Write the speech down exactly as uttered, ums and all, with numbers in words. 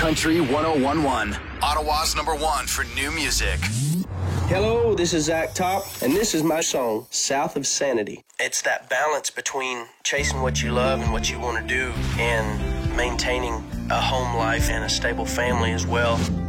Country one oh one point one, Ottawa's number one for new music. Hello, this is Zach Top, and this is my song, South of Sanity. It's that balance between chasing what you love and what you want to do and maintaining a home life and a stable family as well.